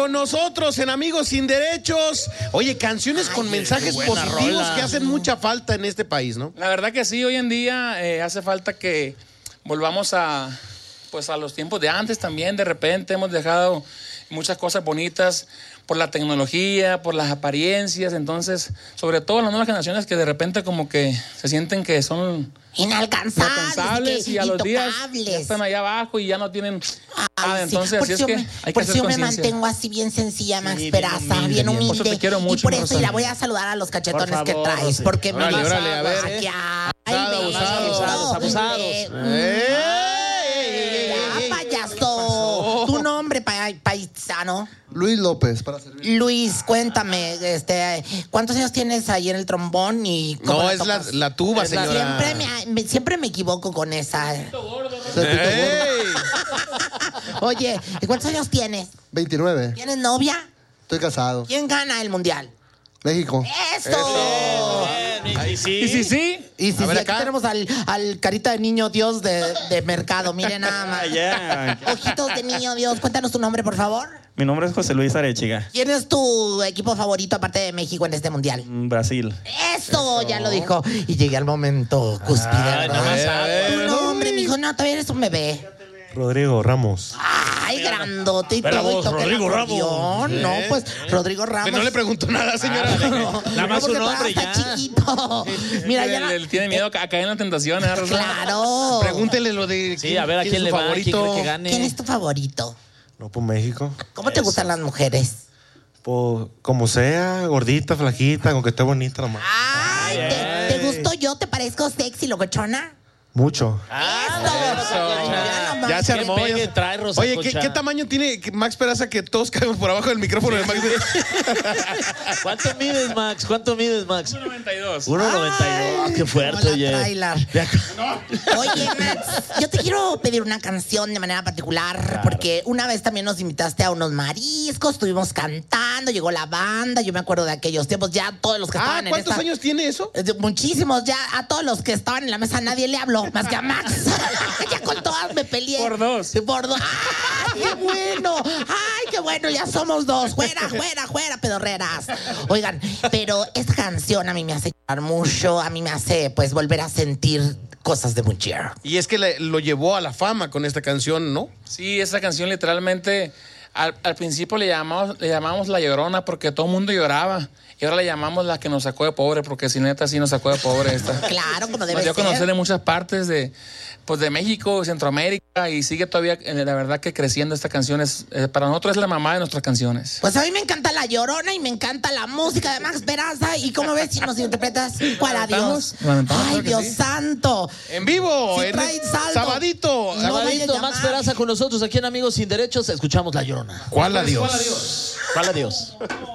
con nosotros en Amigos Sin Derechos. Oye, canciones con mensajes positivos que hacen mucha falta en este país, ¿no? La verdad que sí, hoy en día hace falta que volvamos a los tiempos de antes también. De repente hemos dejado muchas cosas bonitas por la tecnología, por las apariencias. Entonces, sobre todo las nuevas generaciones que de repente como que se sienten que son inalcanzables y a los días ya están allá abajo y ya no tienen nada. Entonces, así es que hay que hacer yo me conciencia. mantengo así bien sencilla, Max Peraza, bien humilde. Por eso te quiero mucho, y por eso Rosario. la voy a saludar a los cachetones Por favor, que traes. Rosy. Porque Órale, me órale, a ver. aquí Abusados. payaso. Tu nombre, paisano. Luis López, para servir. Luis, cuéntame, ¿cuántos años tienes ahí en el trombón y cómo No, la es tocas? la tuba, señora. Siempre me equivoco con esa. ¡Ey! Oye, ¿y cuántos años tienes? 29. ¿Tienes novia? Estoy casado. ¿Quién gana el mundial? México. ¡Eso! Ahí sí. Sí. Y si A ver, aquí acá. tenemos al carita de niño Dios de mercado, miren nada más. Ya. Ojitos de niño Dios, cuéntanos tu nombre, por favor. Mi nombre es José Luis Arechiga. ¿Quién es tu equipo favorito aparte de México en este mundial? Brasil. Eso, ya lo dijo. Y llegué al momento cúspide, Ay, ¿verdad? no sabe. Tu nombre, mijo, no, todavía eres un bebé. Rodrigo Ramos. Ay, grandote y Ve la todo. voz, Y toca el Rodrigo acordeón. Ramos. No, pues, Rodrigo Ramos. No le pregunto nada, señora. Nada más porque su nombre todavía ya. está chiquito. Mira, ya. Él tiene miedo a caer en la tentación, ¿eh, Rosa? Claro. Pregúntele lo de Sí, a ver a es quién su le va, quién favorito. cree que gane. ¿Quién es tu favorito? No, por México. ¿Cómo te gustan las mujeres? Pues, como sea, gordita, flaquita, con que esté bonita nomás. Ay, ¿te gustó yo? ¿Te parezco sexy, locochona? Mucho. Ya se Qué armó. pegue ya- trae, Rosa Oye, Concha. ¿qué tamaño tiene Max Peraza que todos caemos por abajo del micrófono de Max? ¿Cuánto mides, Max? ¿Cuánto mides, Max? 92. 1.92. Qué fuerte, Hola, oye. trailer. Oye, Max, yo te quiero pedir una canción de manera particular, porque una vez también nos invitaste a unos mariscos, estuvimos cantando, llegó la banda, yo me acuerdo de aquellos tiempos, ya todos los que estaban en ¿cuántos esta... años tiene eso? Muchísimos, ya a todos los que estaban en la mesa nadie le habló, más que a Max. Ya con todas me peleé. Por dos. Por dos. ¡Ay, qué bueno! ¡Ay, qué bueno! Ya somos dos. Fuera, pedorreras. Oigan, pero esta canción a mí me hace llorar mucho, a mí me hace, pues, volver a sentir cosas de mujer. Y es que lo llevó a la fama con esta canción, ¿no? Sí, esa canción literalmente al principio le llamamos La Llorona porque todo el mundo lloraba. Y ahora le llamamos La que nos sacó de pobre, porque si neta sí nos sacó de pobre esta. Claro, como debe Nos dio a conocer ser. en muchas partes de México, Centroamérica, y sigue todavía, la verdad que creciendo esta canción. Para nosotros es la mamá de nuestras canciones. Pues a mí me encanta La Llorona y me encanta la música de Max Peraza. ¿Y cómo ves si nos interpretas cuál adiós? ¿Lo aventamos? Ay, Claro que Dios sí. santo. En vivo, Sí, en trae saldo. sabadito. No vaya a Sabadito, Max llamar. Peraza con nosotros aquí en Amigos Sin Derechos. Escuchamos La Llorona. ¿Cuál adiós? ¿Cuál adiós?